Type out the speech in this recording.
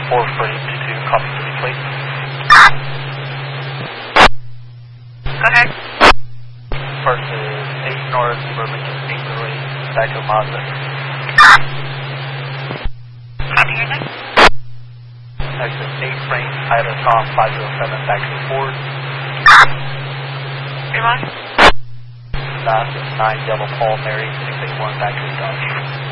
442, copy 3, please. Go ahead. First is 8 North Burlington 808, back to Mazda. Copy your next. Next is 8 Frank Ida Tom 507, back to Ford. Rewind. Last is 9 Yellow Paul Mary 681, back to Dodge.